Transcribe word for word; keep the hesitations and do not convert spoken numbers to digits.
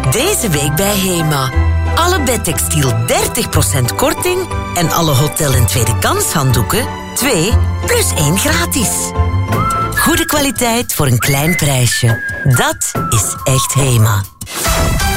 Deze week bij Hema. Alle bedtextiel dertig procent korting en alle hotel- en tweede kans handdoeken twee plus één gratis. Goede kwaliteit voor een klein prijsje. Dat is echt Hema.